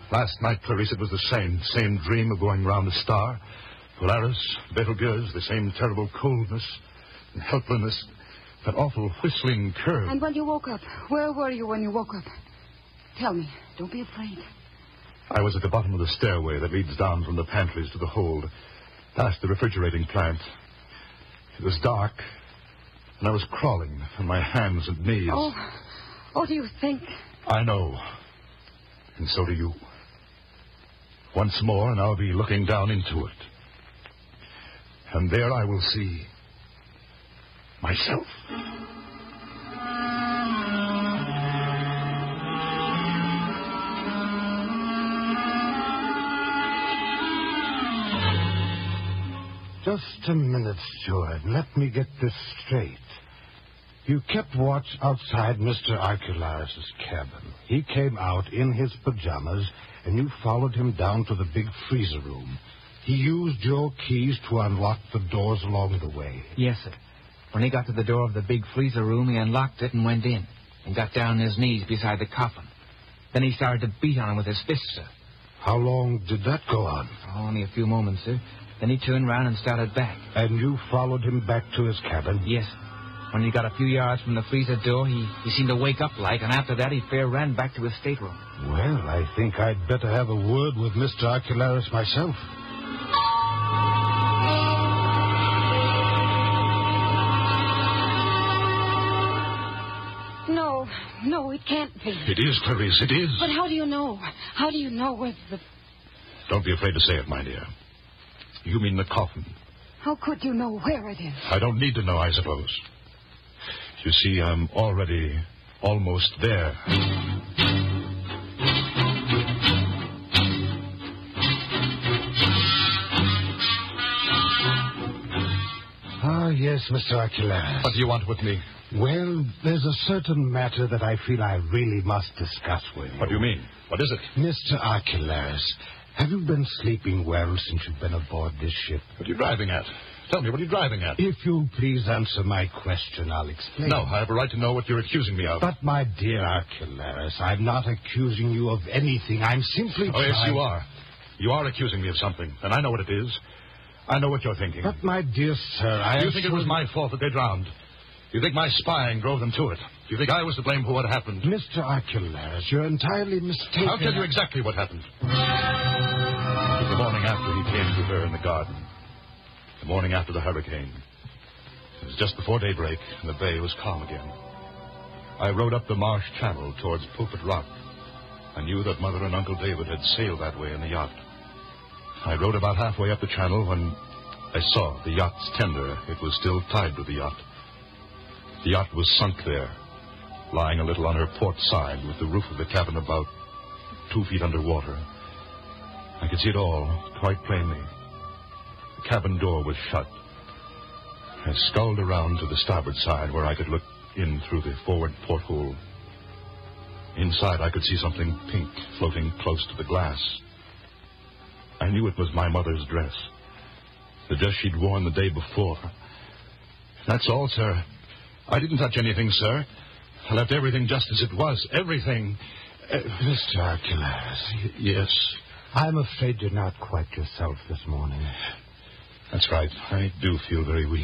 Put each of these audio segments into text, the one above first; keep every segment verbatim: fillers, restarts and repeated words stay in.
Last night, Clarice, it was the same. Same dream of going round the star. Polaris, Betelgeuse, the same terrible coldness and helplessness. That awful whistling curve. And when you woke up, where were you when you woke up? Tell me. Don't be afraid. I was at the bottom of the stairway that leads down from the pantries to the hold, past the refrigerating plant. It was dark, and I was crawling on my hands and knees. Oh, oh, do you think? I know, and so do you. Once more, and I'll be looking down into it. And there I will see myself. Just a minute, Steward. Let me get this straight. You kept watch outside Mister Archelaus' cabin. He came out in his pajamas, and you followed him down to the big freezer room. He used your keys to unlock the doors along the way. Yes, sir. When he got to the door of the big freezer room, he unlocked it and went in, and got down on his knees beside the coffin. Then he started to beat on him with his fist, sir. How long did that go on? Oh, only a few moments, sir. Then he turned round and started back. And you followed him back to his cabin? Yes. When he got a few yards from the freezer door, he, he seemed to wake up like, and after that he fair ran back to his stateroom. Well, I think I'd better have a word with Mister Archelaus myself. No, no, it can't be. It is, Clarice, it is. But how do you know? How do you know whether the... Don't be afraid to say it, my dear. You mean the coffin. How could you know where it is? I don't need to know, I suppose. You see, I'm already almost there. Ah, yes, Mister Archelaus. What do you want with me? Well, there's a certain matter that I feel I really must discuss with you. What do you mean? What is it? Mister Archelaus, have you been sleeping well since you've been aboard this ship? What are you driving at? Tell me, what are you driving at? If you'll please answer my question, I'll explain. No, I have a right to know what you're accusing me of. But, my dear Archelaus, I'm not accusing you of anything. I'm simply Oh, trying... yes, you are. You are accusing me of something, and I know what it is. I know what you're thinking. But, my dear sir, I... Do you think it was my fault that they drowned? Do you think my spying drove them to it? Do you think I was to blame for what happened? Mister Archelaus, you're entirely mistaken. I'll tell you exactly what happened. It was the morning after he came to her in the garden. The morning after the hurricane. It was just before daybreak, and the bay was calm again. I rode up the marsh channel towards Pulpit Rock. I knew that Mother and Uncle David had sailed that way in the yacht. I rode about halfway up the channel when I saw the yacht's tender. It was still tied to the yacht. The yacht was sunk there, lying a little on her port side with the roof of the cabin about two feet under water. I could see it all quite plainly. The cabin door was shut. I sculled around to the starboard side where I could look in through the forward porthole. Inside, I could see something pink floating close to the glass. I knew it was my mother's dress, the dress she'd worn the day before. That's all, sir. I didn't touch anything, sir. I left everything just as it was. Everything. Uh, Mister Archelaus. Y- yes. I'm afraid you're not quite yourself this morning. That's right. I do feel very weak.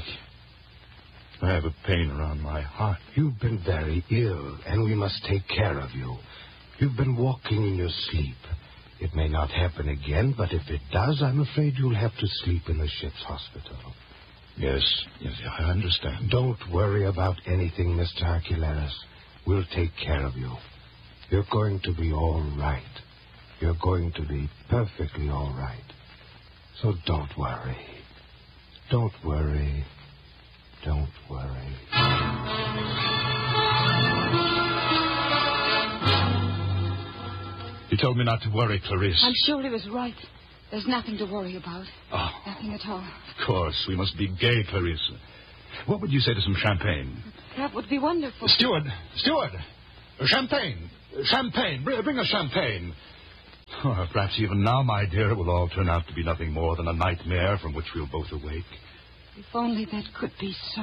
I have a pain around my heart. You've been very ill, and we must take care of you. You've been walking in your sleep. It may not happen again, but if it does, I'm afraid you'll have to sleep in the ship's hospital. Yes, yes, I understand. Don't worry about anything, Mister Archelaus. We'll take care of you. You're going to be all right. You're going to be perfectly all right. So don't worry. Don't worry. Don't worry. You told me not to worry, Clarice. I'm sure he was right. There's nothing to worry about. Oh, Nothing at all. of course. We must be gay, Clarice. What would you say to some champagne? That would be wonderful. Steward! Steward! Champagne! Champagne! Bring, bring us champagne. Oh, perhaps even now, my dear, it will all turn out to be nothing more than a nightmare from which we'll both awake. If only that could be so.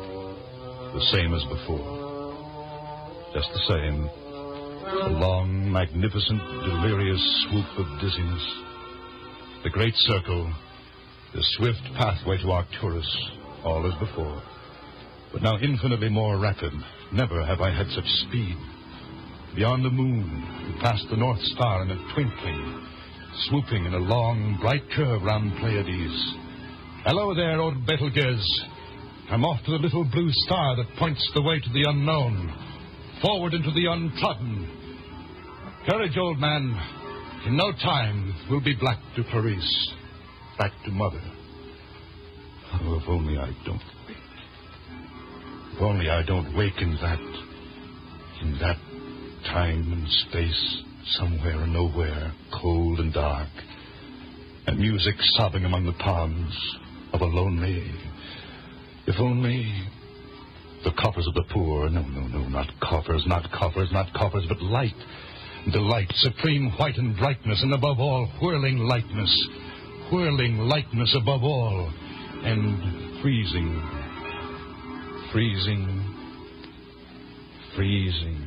The same as before. Just the same. A long magnificent, delirious swoop of dizziness. The great circle, the swift pathway to Arcturus, all as before. But now infinitely more rapid. Never have I had such speed. Beyond the moon, we passed the North Star in a twinkling, swooping in a long, bright curve round Pleiades. Hello there, old Betelgeuse. I'm off to the little blue star that points the way to the unknown, forward into the untrodden. Courage, old man. In no time, we'll be back to Paris, back to Mother. Oh, if only I don't wake. If only I don't wake in that, in that time and space, somewhere and nowhere, cold and dark, and music sobbing among the palms of a lonely... If only the coffers of the poor, no, no, no, not coffers, not coffers, not coffers, but light, delight, supreme white and brightness, and above all, whirling lightness, whirling lightness above all, and freezing, freezing, freezing.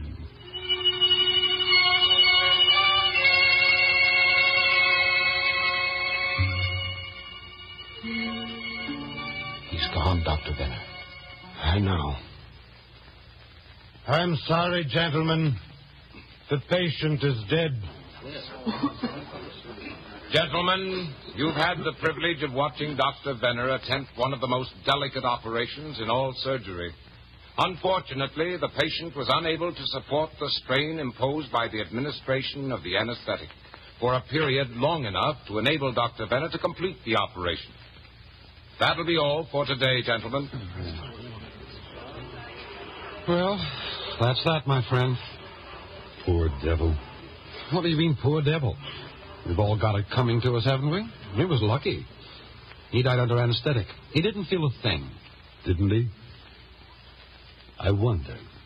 He's gone, Doctor Benner. I know. I'm sorry, gentlemen. The patient is dead. Gentlemen, you've had the privilege of watching Doctor Benner attempt one of the most delicate operations in all surgery. Unfortunately, the patient was unable to support the strain imposed by the administration of the anesthetic for a period long enough to enable Doctor Benner to complete the operation. That'll be all for today, gentlemen. Well, that's that, my friend. Poor devil. What do you mean, poor devil? We've all got it coming to us, haven't we? He was lucky. He died under anesthetic. He didn't feel a thing. Didn't he? I wonder.